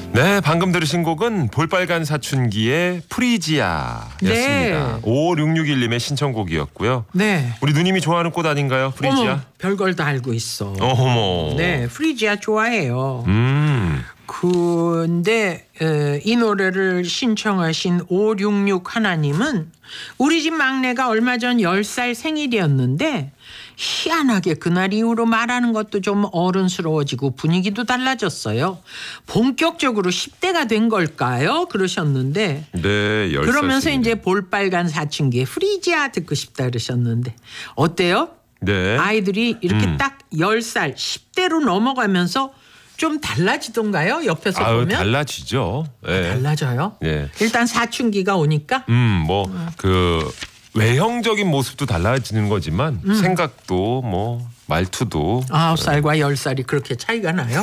네, 방금 들으신 곡은 볼빨간 사춘기의 프리지아였습니다. 네. 5661님의 신청곡이었고요. 네. 우리 누님이 좋아하는 꽃 아닌가요? 프리지아? 어머, 별걸 다 알고 있어. 어머. 네, 프리지아 좋아해요. 근데 이 노래를 신청하신 566 하나님은 우리 집 막내가 얼마 전 10살 생일이었는데 희한하게 그날 이후로 말하는 것도 좀 어른스러워지고 분위기도 달라졌어요. 본격적으로 10대가 된 걸까요? 그러셨는데 네, 10살 그러면서 생일. 이제 볼빨간 사춘기에 프리지아 듣고 싶다 그러셨는데 어때요? 네. 아이들이 이렇게 딱 10살 10대로 넘어가면서 좀 달라지던가요? 옆에서 아유, 보면 달라지죠. 네. 달라져요. 네. 일단 사춘기가 오니까 그 외형적인 모습도 달라지는 거지만 생각도 뭐 말투도 9살과 10살이 그렇게 차이가 나요?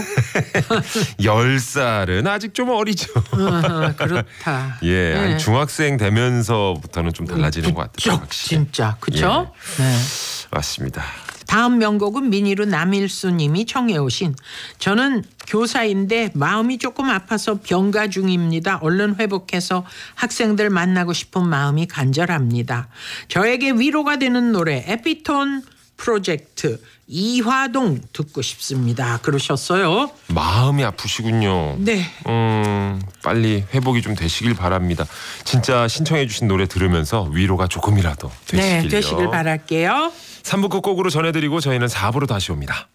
10살은 아직 좀 어리죠. 그렇다. 예, 한 네. 중학생 되면서부터는 좀 달라지는 것 같아요. 부쩍 확실히. 진짜 그렇죠? 네. 맞습니다. 다음 명곡은 미니로 남일수님이 청해 오신 저는 교사인데 마음이 조금 아파서 병가 중입니다. 얼른 회복해서 학생들 만나고 싶은 마음이 간절합니다. 저에게 위로가 되는 노래 에피톤 프로젝트 이화동 듣고 싶습니다. 그러셨어요. 마음이 아프시군요. 네. 빨리 회복이 좀 되시길 바랍니다. 진짜 신청해 주신 노래 들으면서 위로가 조금이라도 되시길요. 네, 되시길 바랄게요. 3부 끝곡으로 전해드리고 저희는 4부로 다시 옵니다.